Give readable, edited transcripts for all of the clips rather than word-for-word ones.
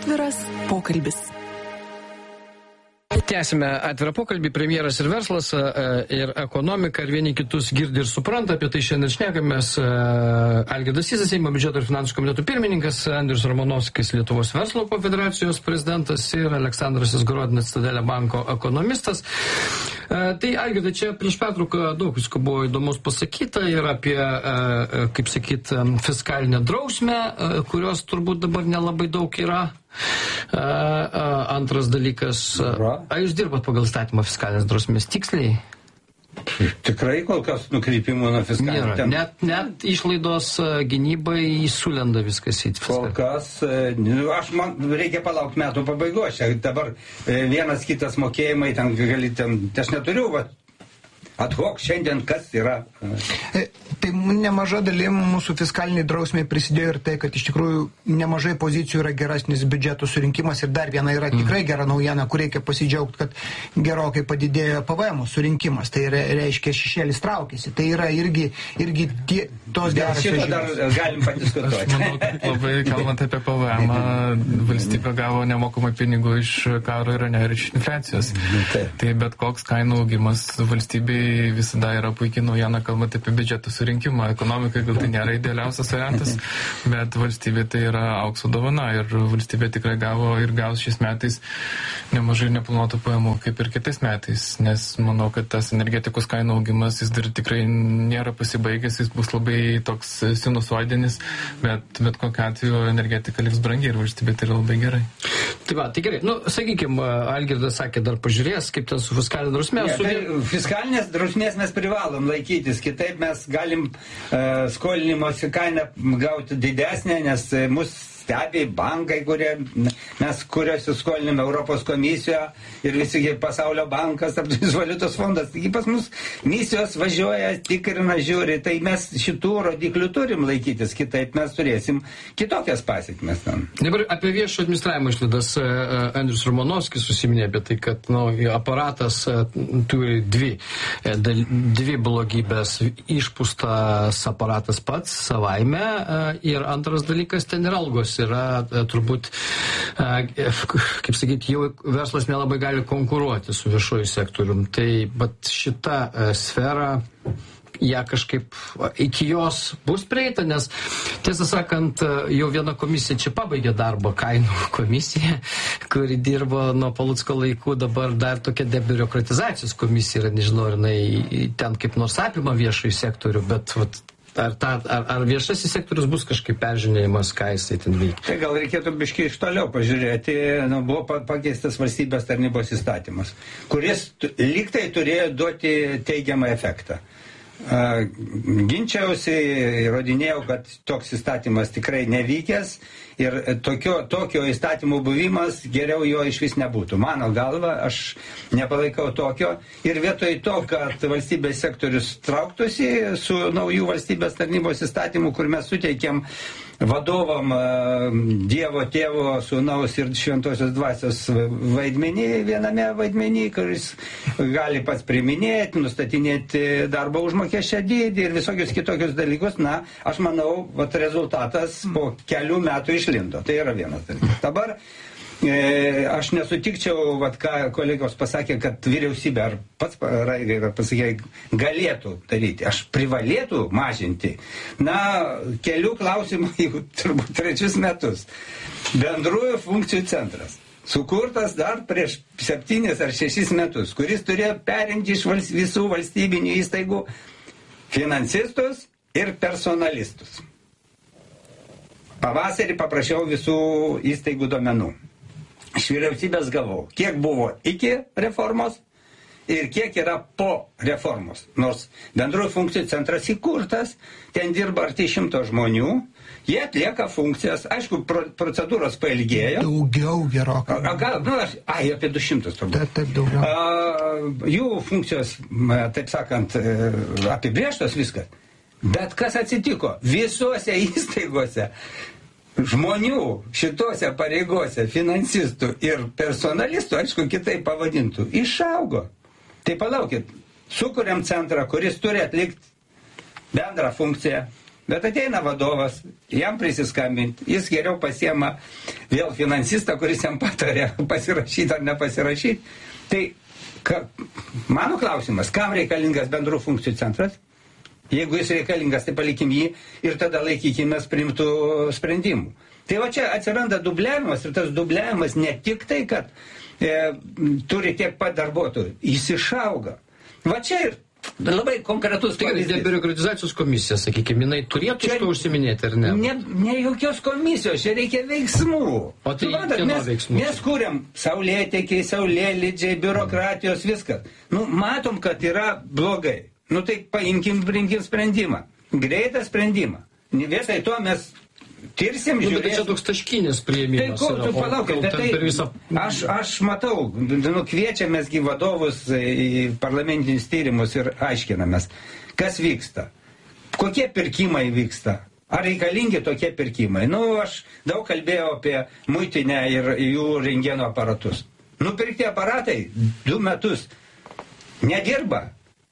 Atviras pokalbis. Tęsime atvirą pokalbį, premjeras ir verslas, ir ekonomika, ir vieni kitus girdi ir supranta, apie tai šiandien šnekamės. Algirdas Sysas, Seimo biudžeto ir finansų komiteto pirmininkas, Andrius Romanovskis, Lietuvos verslo konfederacijos prezidentas ir Aleksandras Izgorodinas, Citadele banko ekonomistas. Tai, Algirdai, čia prieš pertrauką daug visko buvo įdomus pasakyta ir apie, kaip sakyt, fiskalinę drausmę, kurios turbūt dabar nelabai daug yra. Antras dalykas, ar jūs dirbat pagal įstatymą fiskalinės drausmės tiksliai? Tikrai kol kas nukreipimų nuo fiskalinio. Net išlaidos gynybai sulenda viskas į fiskalį. Kol kas, man reikia palaukti metų pabaigos. Dabar vienas kitas mokėjimai, ten gali, aš neturiu, ad hoc šiandien kas yra. Tai nemaža dalim mūsų fiskaliniai drausmiai prisidėjo ir tai, kad iš tikrųjų nemažai pozicijų yra geresnis biudžeto surinkimas ir dar viena yra tikrai gera naujiena, kur reikia pasidžiaugti, kad gerokai padidėjo PVM surinkimas. Tai reiškia šešėlis traukėsi. Tai yra irgi tos geros žinios. Šitą dar galim padiskutuoti. Manau, kad labai kalbant apie PVM, valstybė gavo nemokamai pinigų iš karo Irane ir iš infliacijos. Tai bet koks kainų augimas valstybei visada yra puikiai naujiena, kalbant apie biudžeto surinkimą. Ekonomikai gal tai nėra idealiausias variantas, bet valstybė tai yra aukso dovana ir valstybė tikrai gavo ir gaus šiais metais nemažai neplanuotų pajamų kaip ir kitais metais, nes manau, kad tas energetikos kainų augimas jis dar tikrai nėra pasibaigęs, jis bus labai toks sinusoidinis, bet kokiu atveju energetika liks brangi ir valstybė tai yra labai gerai. Tai gerai, sakykime, Algirdas sakė, dar pažiūrės, kaip ten su fiskalinė drausmė. Fiskalinės drausmės mes privalom laikytis, kitaip mes galim skolinimosi kainą gauti didesnę, nes mus stebi bankai, kuriuos skoliname Europos komisiją ir visi pasaulio bankas, Tarptautinis valiutos fondas. Taigi pas mus misijos važiuoja, tikrina, žiūri, tai mes šitų rodiklių turim laikytis, kitaip mes turėsim kitokias pasiekmes. Dabar apie viešo administravimo išlaidas Andrius Romanovskis užsiminė apie tai, kad aparatas turi dvi blogybės. Išpūstas aparatas pats savaime ir antras dalykas ten ir algos yra turbūt, kaip sakyti, jau verslas nelabai gali konkuruoti su viešoju sektorium. Tai bet šita sfera, ją kažkaip iki jos bus prieita, nes tiesą sakant, jau viena komisija čia pabaigė darbą, kainų komisija, kuri dirbo nuo Palucko laikų, dabar dar tokia debiurokratizacijos komisija yra, nežinau, ar jinai ten kaip nors apima viešąjį sektorių, bet ar viešasis sektorius bus kažkaip peržiūrėjimas, ką jisai ten veikia? Tai gal reikėtų biškai iš toliau pažiūrėti, buvo pakeistas valstybės tarnybos įstatymas, kuris lygtai turėjo duoti teigiamą efektą. Ginčiausi, įrodinėjau, kad toks įstatymas tikrai nevykęs ir tokio įstatymo buvimas geriau jo iš vis nebūtų. Mano galva, aš nepalaikau tokio ir vietoj to, kad valstybės sektorius trauktųsi su naujų valstybės tarnybos įstatymu, kur mes suteikėm vadovam Dievo, Tėvo, Sūnaus ir Šventosios dvasios vaidmenį, viename vaidmenį, kuris gali pats priiminėti, nustatinėti darbo užmokesčio dydį ir visokius kitokius dalykus. Aš manau, rezultatas po kelių metų išlindo. Tai yra vienas dalykas. Dabar aš nesutikčiau, ką kolegos pasakė, kad vyriausybė ar pats pasakė, galėtų daryti. Aš privalėtų mažinti. Kelių klausimų jau turbūt 3 metus. Bendrųjų funkcijų centras. Sukurtas dar prieš 7 ar 6 metus, kuris turėjo perimti iš visų valstybinių įstaigų finansistus ir personalistus. Pavasarį paprašiau visų įstaigų duomenų. Iš vyriausybės gavau, kiek buvo iki reformos ir kiek yra po reformos. Nors bendrųjų funkcijų centras įkurtas, ten dirba arti 100 žmonių, jie atlieka funkcijas, aišku, procedūros pailgėjo. Daugiau gerokai. Apie 200 turbūt. Taip, daugiau. Jų funkcijos, taip sakant, apibrėžtos viskas. Bet kas atsitiko? Visuose įstaigose žmonių šitose pareigose, finansistų ir personalistų, aišku, kitaip pavadintų, išaugo. Tai palaukit, sukuriam centrą, kuris turi atlikti bendrą funkciją, Bet ateina vadovas, jam prisiskambinti, jis geriau pasiema vėl finansistą, kuris jam patarė pasirašyti ar nepasirašyti. Tai mano klausimas, kam reikalingas bendrų funkcijų centras? Jeigu jis reikalingas, tai palikim jį ir tada laikykime priimtų sprendimų. Tai va čia atsiranda dubliavimas ir tas dubliavimas ne tik tai, kad turi tiek pat darbuotojų, jis išauga. Va čia ir labai konkretus pavyzdys. Debiurokratizacijos komisija, sakykime, jinai turėtų šito užsiminėti, ar ne? Ne jokios komisijos, čia reikia veiksmų. O tai kieno veiksmų? Mes kuriam saulėtekiai, saulėlydžiai, biurokratijos, viskas. Matom, kad yra blogai. Tai priimkim sprendimą. Greitą sprendimą. Vietoj to mes tirsim, žiūrėsim. Bet čia toks taškinis priėmimas. Tai palaukit, aš matau, kviečiamėsgi vadovus į parlamentinius tyrimus ir aiškinamės, kas vyksta, kokie pirkimai vyksta, ar reikalingi tokie pirkimai. Aš daug kalbėjau apie muitinę ir jų rentgeno aparatus. Nupirkti aparatai 2 metus nedirba.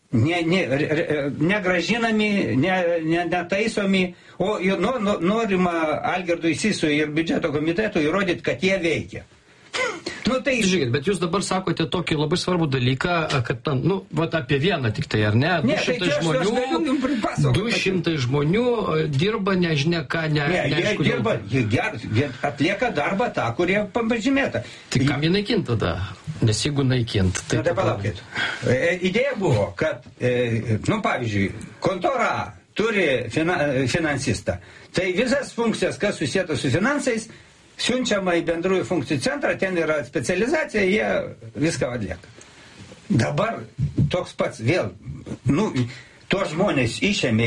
Negražinami, netaisomi, o norima Algirdui Sysui ir biudžeto komitetui įrodyti, kad jie veikia. Žiūrėkit, bet jūs dabar sakote tokį labai svarbų dalyką, kad, apie vieną tik tai, ar ne? 200 žmonių dirba nežinia ką, neaišku. Jie atlieka darbą tą, kurie pažymėta. Tai kam jį naikint tada? Nes jeigu naikint, tai... Palaukit. Idėja buvo, kad, pavyzdžiui, kontora turi finansistą. Tai visas funkcijas, kas susietas su finansais, siunčiama į bendrųjų funkcijų centrą, ten yra specializacija, jie viską atlieka. Dabar toks pats vėl, tuos žmonės išėmė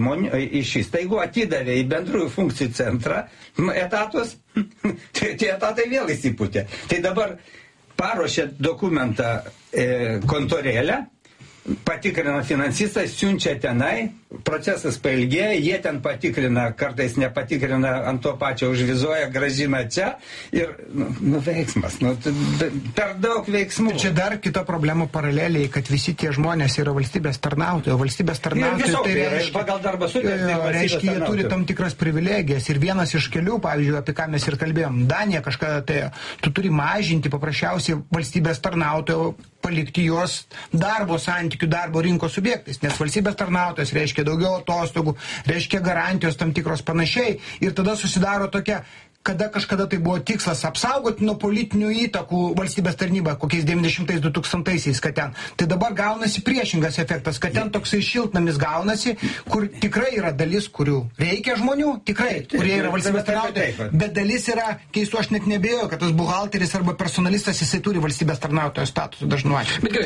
iš įstaigų, atidavė į bendrųjų funkcijų centrą etatus, tai etatai vėl įsipūtė. Tai dabar paruošė dokumentą kontorėlę, patikrina finansistas, siunčia tenai, procesas pailgėja, jie ten patikrina, kartais nepatikrina, ant to pačio užvizuoja, grąžina čia ir, veiksmas, per daug veiksmų. Čia dar kita problema paraleliai, kad visi tie žmonės yra valstybės tarnautojai, valstybės tarnautojai tai reiškia, pagal darbą reiškia, jie turi tam tikras privilegijas ir vienas iš kelių, pavyzdžiui, apie ką mes ir kalbėjom, Danija kažkada tai, tu turi mažinti paprasčiausiai valstybės tarnautojo, palikti juos darbo santykių, darbo rinkos subjektais, nes valstybės tarnautojas reiškia daugiau atostogų, reiškia garantijos tam tikros panašiai ir tada susidaro tokia, kada kažkada tai buvo tikslas apsaugoti nuo politinių įtakų valstybės tarnybą, kokiais 90-2000-aisiais, kad ten. Tai dabar gaunasi priešingas efektas, kad ten toksai šiltnamis gaunasi, kur tikrai yra dalis, kurių reikia žmonių, tikrai, kurie yra valstybės tarnautojai, bet dalis yra, keistų, aš net nebėjau, kad tas buhalteris arba personalistas, jisai turi valstybės tarnautojo statusą dažnu atveju. Bet gerai,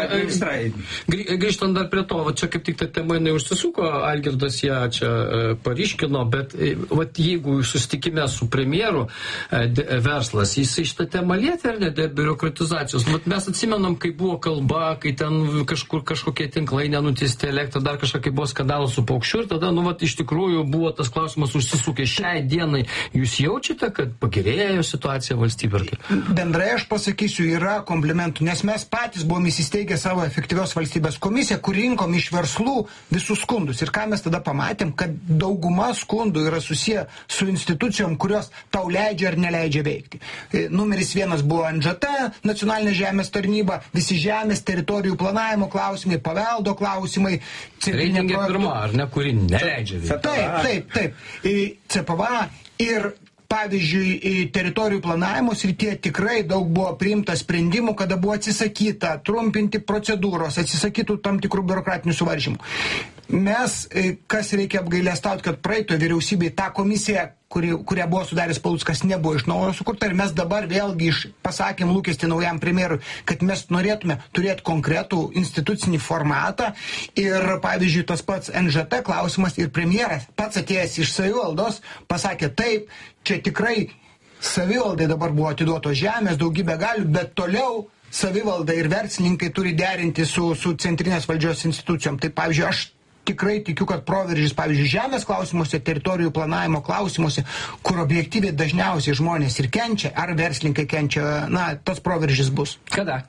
Andriu, grįžtant dar prie to, čia kaip tik ta tema neužsisuko, Algirdas ją čia paryškino, bet jeigu susitikime su premjeru verslas, jisai šitą temą lietė ar ne, debiurokratizacijos. Mes atsimenam, kai buvo kalba, kai ten kažkokie tinklai nenutiesti elektrą, dar kažkokie buvo skandalas su Paukščiu ir tada, iš tikrųjų buvo tas klausimas užsisukė. Šiai dienai jūs jaučiate, kad pagerėjo situacija valstybėje? Bendrai aš pasakysiu, yra komplimentų, nes mes patys buvom įsisteigę savo efektyvios valstybės komisiją, kur rinkom iš verslų visus skundus. Ir ką mes tada pamatėm, kad dauguma skundų yra susiję su institucijom, kurios tau leidžia ar neleidžia veikti. Numeris 1 buvo NŽT, nacionalinė žemės tarnyba, visi žemės teritorijų planavimo klausimai, paveldo klausimai. Reitingai pirma, ar ne, kuri neleidžia veikti? Taip. CPVA ir pavyzdžiui, teritorijų planavimo srityje tikrai daug buvo priimta sprendimų, kada buvo atsisakyta trumpinti procedūros, atsisakytų tam tikrų biurokratinių suvaržymų. Mes, kas reikia apgailestauti, kad praeito vyriausybei tą komisiją, kurią buvo sudaręs Paluckas, nebuvo iš naujo sukurta ir mes dabar vėlgi pasakėm lūkestį naujam premjerui, kad mes norėtume turėti konkretų institucinį formatą ir, pavyzdžiui, tas pats NŽT klausimas ir premjeras pats atėjęs iš savivaldos pasakė taip, čia tikrai savivaldai dabar buvo atiduotos žemės, daugybė galių, bet toliau savivalda ir verslininkai turi derinti su centrinės valdžios institucijom. Tai, pavyzdžiui, aš tikrai tikiu, kad proveržis, pavyzdžiui, žemės klausimuose, teritorijų planavimo klausimuose, kur objektyviai dažniausiai žmonės ir kenčia, ar verslininkai kenčia, tas proveržis bus. Kada?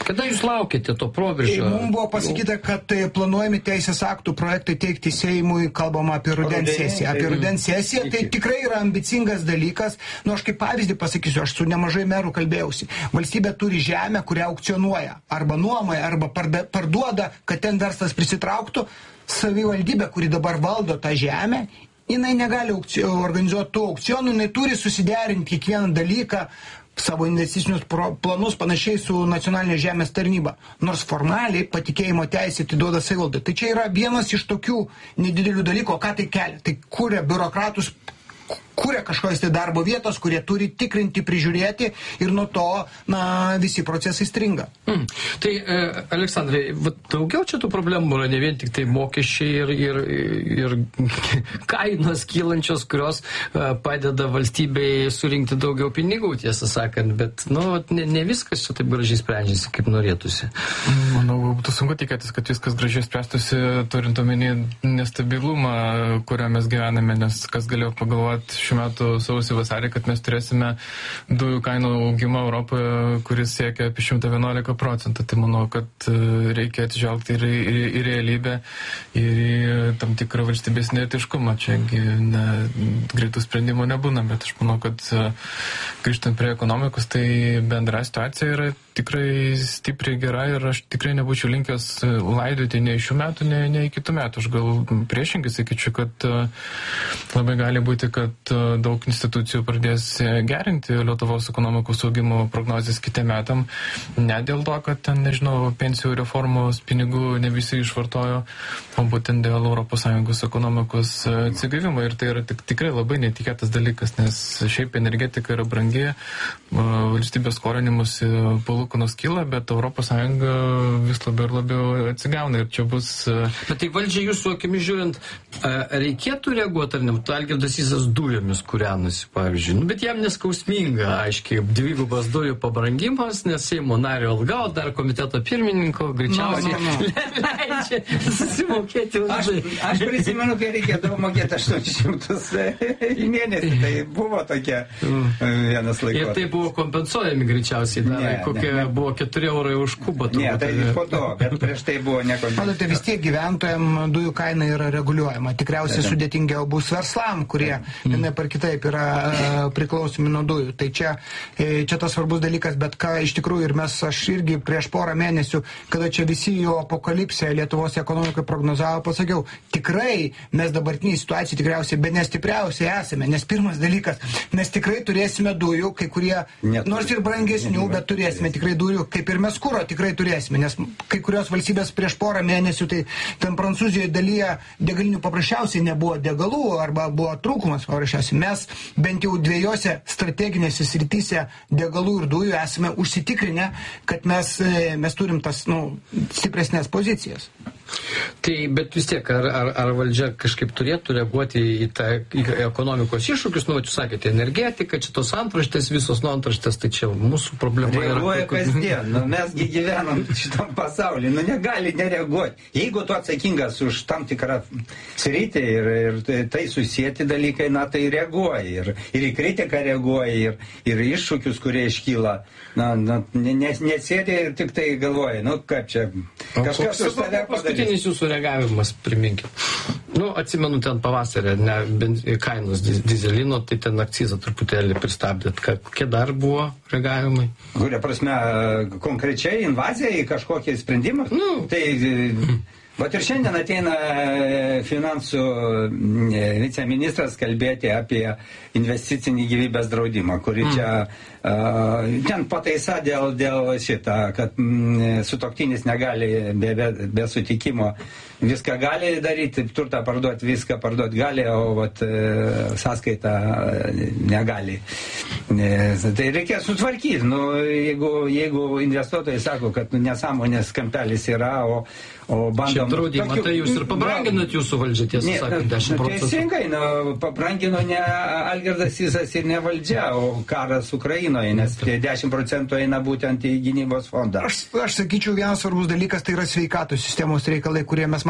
Kada jūs laukite to proveržio? Mums buvo pasakyta, kad planuojami teisės aktų projektai teikti Seimui, kalbama apie rudens sesiją. Apie rudens sesiją tai tikrai yra ambicingas dalykas. Nu, aš kaip pavyzdį pasakysiu, aš su nemažai merų kalbėjausi. Valstybė turi žemę, kurią aukcionuoja. Arba nuomoja, arba parduoda, kad ten verslas prisitrauktų. Savivaldybė, kuri dabar valdo tą žemę, jinai negali organizuoti tų aukcionų, jinai turi susiderinti kiekvieną dalyką, savo investicinius planus panašiai su nacionalinė žemės tarnyba. Nors formaliai patikėjimo teisė atiduoda savivaldai. Tai čia yra vienas iš tokių nedidelių dalykų, ką tai kelia. Tai kuria biurokratus, kuria kažkokios tai darbo vietos, kurie turi tikrinti, prižiūrėti ir nuo to, visi procesai stringa. Tai, Aleksandrai, daugiau čia tų problemų yra, ne vien tik tai mokesčiai ir kainos kylančios, kurios padeda valstybei surinkti daugiau pinigų, tiesą sakant, bet, ne viskas čia taip gražiai sprendžiasi, kaip norėtųsi. Manau, būtų sunku tikėtis, kad viskas gražiai spręstųsi, turint omeny nestabilumą, kurią mes gyvename, nes kas galėjo pagalvoti šiuo metu sausį vasarį, kad mes turėsime dujų kainų augimą Europoje, kuris siekia apie 111%. Tai manau, kad reikia atžvelgti ir į realybę, ir į tam tikrą valstybės neetiškumą. Čia greitų sprendimų nebūna, bet aš manau, kad grįžtant prie ekonomikos, tai bendra situacija yra tikrai stipriai gera ir aš tikrai nebūčiau linkęs laidoti nei šių metų, nei kitų metų. Aš gal priešingai sakyčiau, kad labai gali būti, kad daug institucijų pradės gerinti Lietuvos ekonomikos augimo prognozes kitiem metam. Ne dėl to, kad ten, pensijų reformos pinigų ne visi išvartojo, o būtent dėl ES ekonomikos atsigavimo. Ir tai yra tikrai labai netikėtas dalykas, nes šiaip energetika yra brangi, valstybės skolinimus palūkanos kyla, bet ES vis labiau ir labiau atsigauna. Ir čia bus... Bet tai valdžia jūsų akimis žiūrint, reikėtų reaguoti ar ne? Algirdas Sysas dujomis kūrenasi, pavyzdžiui. Bet jam neskausminga, aiškiai, dvigubas dujų pabrangimas, nes Seimo nario alga, o dar komiteto pirmininko greičiausiai leidžia susimokėti už tai. Aš prisimenu, kai reikėdavo mokėti 800 į mėnesį. Tai buvo tokia vienas laikas. Ir tai buvo kompensuojami greičiausiai. Kokie buvo 4 eurai už kubą. Ne, tai po to, bet prieš tai buvo nekompensuojama. Matote, vis tiek gyventojams dujų kaina yra reguliuojama. Tikriausiai sudėtingiau bus verslam, kurie vienaip ar kitaip yra priklausomi nuo dujų. Tai čia tas svarbus dalykas, bet ką iš tikrųjų ir aš irgi prieš porą mėnesių, kada čia visi jo apokalipsė Lietuvos ekonomikai prognozavo, pasakiau, tikrai mes dabartiniai situacijai tikriausiai be nestipriausiai esame, nes pirmas dalykas, mes tikrai turėsime dujų, kai kurie, nors ir brangesnių, bet turėsime tikrai dujų, kaip ir mes kuro tikrai turėsime, nes kai kurios valstybės prieš porą mėnesių, tai ten Prancūzijoje dalyje degalinių paprasčiausiai nebuvo degalų arba buvo trūkumas paprasčiausiai. Mes bent jau 2 strateginėse srityse degalų ir dujų esame užsitikrinę, kad mes turim tas stipresnės pozicijas. Tai, bet vis tiek, ar valdžia kažkaip turėtų reaguoti į ekonomikos iššūkius, jūs sakėte, energetika, čia tos antraštės, visos antraštės, tai čia mūsų problema yra. Reaguoja kasdien, mesgi gyvenam šitam pasaulyje, negali nereaguoti. Jeigu tu atsakingas už tam tikrą sritį ir tai susijęti dalykai, tai reaguoja. Ir į kritiką reaguoja, ir iššūkius, kurie iškyla. Nesėdė ir tik tai galvoja, kaip čia kažkas už tave padarys. Paskutinis jūsų reagavimas, priminkit. Atsimenu ten pavasarį, kainos dizelino, tai ten akcizą truputėlį pristabdėt. Kokie dar buvo reagavimai? Kuria prasme, konkrečiai invazija į kažkokį sprendimą? Vat ir šiandien ateina finansų viceministras kalbėti apie investicinį gyvybės draudimą, kuri čia ten pataisa dėl šitą, kad sutuoktinis negali be sutikimo viską gali daryti, turtą parduoti, viską parduoti gali, o sąskaitą negali. Tai reikės sutvarkyti. Jeigu investuotojai sako, kad nesąmonės kampelis yra, o bandom... Šiaip draudimą, tai jūs ir pabranginat jūsų valdžią, tiesą sakant, 10%. Teisingai, pabrangino ne Algirdas Sysas ir ne valdžia, o karas Ukrainoje, nes tie 10% eina būtent į gynybos fondą. Aš sakyčiau, vienas svarbus dalykas tai yra sveikatos sistemos reikalai, kurie mes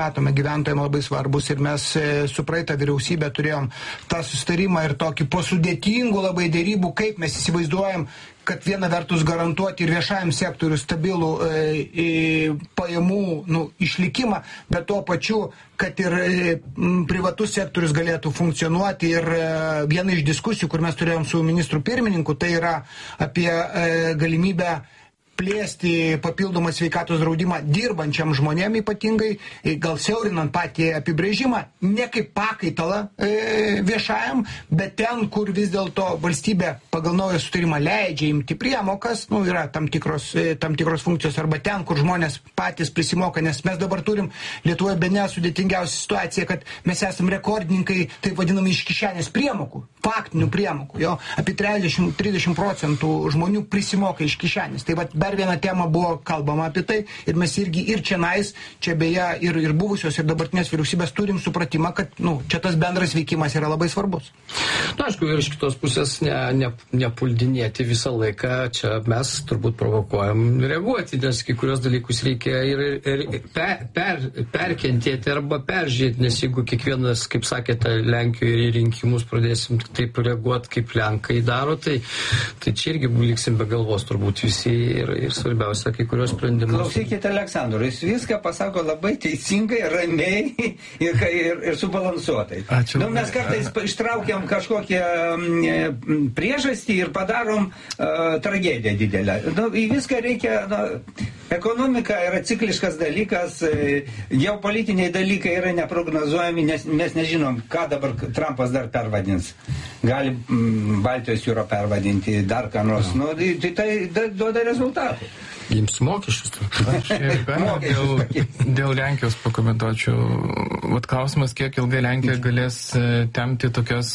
matome, gyventojams labai svarbus ir mes su praeitą vyriausybę turėjom tą susitarimą ir tokį po sudėtingų labai dėrybų, kaip mes įsivaizduojam, kad viena vertus garantuoti ir viešajam sektoriui stabilų pajamų išlikimą, bet tuo pačiu, kad ir privatus sektorius galėtų funkcionuoti. Ir viena iš diskusijų, kur mes turėjom su ministru pirmininku, tai yra apie galimybę plėsti papildomą sveikatos draudimą dirbančiam žmonėm ypatingai, gal siaurinant patį apibrėžimą, ne kaip pakaitalą viešajam, bet ten, kur vis dėlto valstybė pagal naują sutarimą leidžia imti priemokas, yra tam tikros funkcijos, arba ten, kur žmonės patys prisimoka, nes mes dabar turim Lietuvoje bene sudėtingiausią situaciją, kad mes esam rekordininkai, taip vadinami, iš kišenės priemokų, faktinių priemokų, apie 30% žmonių prisimoka iš kišenės. Tai dar viena tema buvo kalbama apie tai ir mes irgi čia beje ir buvusios ir dabartinės vyriausybės turim supratimą, kad čia tas bendras veikimas yra labai svarbus. Aišku, ir iš kitos pusės nepuldinėti visą laiką, čia mes turbūt provokuojam reaguoti, nes kai kurios dalykus reikia ir perkentėti arba peržiūrėti, nes jeigu kiekvienas, kaip sakėte, Lenkijoje į rinkimus pradėsim taip reaguoti, kaip Lenkai daro, tai čia irgi liksim be galvos turbūt visi ir svarbiausia, kai kurios sprendimus. Klausykite, Aleksandru, jis viską pasako labai teisingai, ramiai ir subalansuotai. Ačiū. Mes kartais ištraukiam kažkokią priežastį ir padarom tragediją didelę. Į viską reikia, ekonomika yra cikliškas dalykas, geopolitiniai dalykai yra neprognozuojami, nes mes nežinom, ką dabar Trumpas dar pervadins. Gali Baltijos jūrą pervadinti, dar ką nors. Tai duoda rezultatų. Jiems mokesčius. Dėl Lenkijos pakomentuočiau. Klausimas, kiek ilgai Lenkija galės temti tokias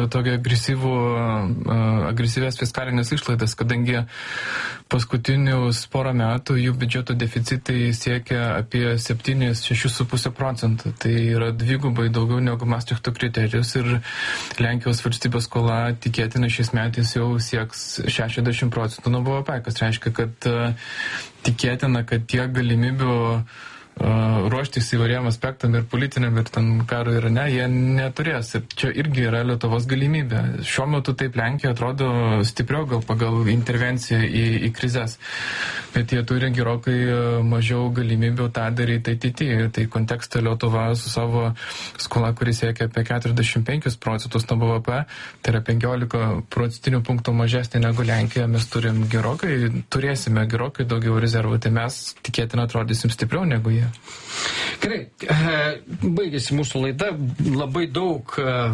agresyvias fiskalinės išlaidas, kadangi paskutinius porą metų jų biudžeto deficitai siekia apie 7-6,5%. Tai yra dvigubai daugiau negu Maastrichto kriterijus ir Lenkijos valstybės skola tikėtina šiais metais jau sieks 60% nuo BVP, kas reiškia, kad tikėtina, kad tiek galimybių ruoštis įvairiem aspektam ir politiniam ir ten karui Irane, jie neturės. Ir čia irgi yra Lietuvos galimybė. Šiuo metu taip Lenkija atrodo stipriau gal pagal intervenciją į krizės, bet jie turi gerokai mažiau galimybių tą daryti ateityje. Tai kontekste Lietuva su savo skola, kuris siekia apie 45% nuo BVP, tai yra 15 procentinių punktų mažesnė negu Lenkija, mes turėsime gerokai daugiau rezervų, tai mes tikėtina atrodysim stipriau negu jie. Gerai, baigėsi mūsų laida, labai daug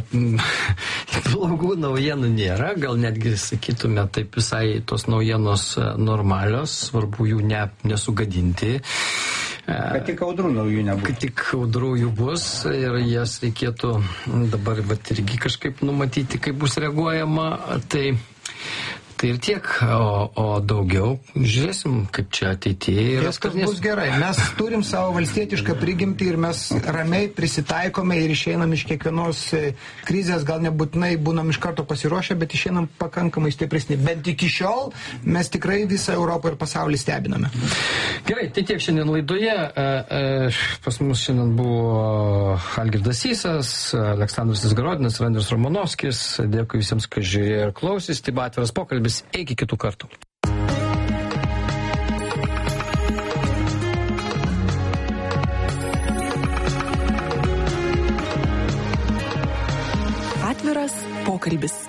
blogų naujienų nėra, gal netgi sakytume taip visai tos naujienos normalios, svarbu jų nesugadinti. Kad tik audrų naujų nebus. Kad tik audrų jų bus ir jas reikėtų dabar irgi kažkaip numatyti, kaip bus reaguojama, tai ir tiek, o daugiau žiūrėsim, kaip čia ateityje. Viskas bus gerai. Mes turim savo valstietišką prigimtį ir mes ramiai prisitaikome ir išeinam iš kiekvienos krizės, gal nebūtinai būnam iš karto pasiruošę, bet išeinam pakankamai stipresni. Bent iki šiol mes tikrai visą Europą ir pasaulį stebiname. Gerai, tai tiek šiandien laidoje. Pas mus šiandien buvo Algirdas Sysas, Aleksandras Izgorodinas ir Andrius Romanovskis. Dėkui visiems, kas žiūrėjo ir klausys. Tai buvo atviras pokalbis. Iki kitų kartų. Atviras pokalbis.